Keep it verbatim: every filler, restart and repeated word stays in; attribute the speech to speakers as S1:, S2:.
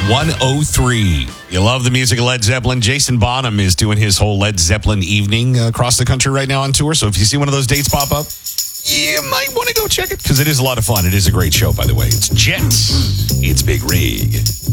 S1: one oh three. You love the music of Led Zeppelin. Jason Bonham is doing his whole Led Zeppelin evening uh, across the country right now on tour. So if you see one of those dates pop up, you might want to go check it because it is a lot of fun. It is a great show, by the way. It's Jets. It's Big Rig.